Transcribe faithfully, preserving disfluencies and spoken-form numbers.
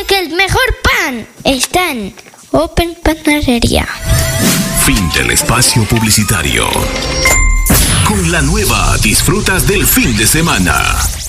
porque el mejor pan está en Open Panadería. Fin del espacio publicitario. Con la nueva disfrutas del fin de semana.